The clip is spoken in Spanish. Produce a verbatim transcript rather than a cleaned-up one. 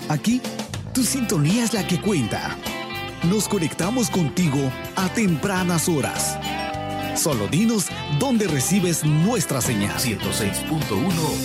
Aquí, tu sintonía es la que cuenta. Nos conectamos contigo a tempranas horas. Solo dinos dónde recibes nuestra señal. ciento seis punto uno